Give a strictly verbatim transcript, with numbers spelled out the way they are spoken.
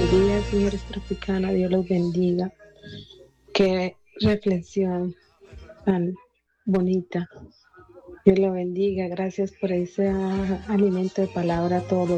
buenos días, señores Tropicana. Dios los bendiga. Qué reflexión tan bonita. Dios los bendiga. Gracias por ese ah, alimento de palabra a todos.